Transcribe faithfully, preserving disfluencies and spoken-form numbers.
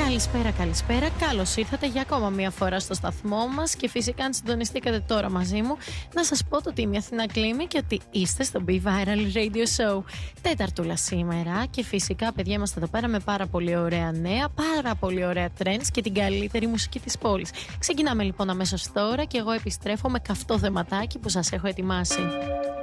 Καλησπέρα, καλησπέρα. Καλώς ήρθατε για ακόμα μία φορά στο σταθμό μας και φυσικά αν συντονιστήκατε τώρα μαζί μου, να σας πω το ότι είμαι η Αθηνά Κλίμη και ότι είστε στο Be Viral Radio Show. Τέταρτουλα σήμερα και φυσικά, παιδιά, είμαστε εδώ πέρα με πάρα πολύ ωραία νέα, πάρα πολύ ωραία trends και την καλύτερη μουσική της πόλης. Ξεκινάμε λοιπόν αμέσως τώρα και εγώ επιστρέφω με καυτό θεματάκι που σας έχω ετοιμάσει.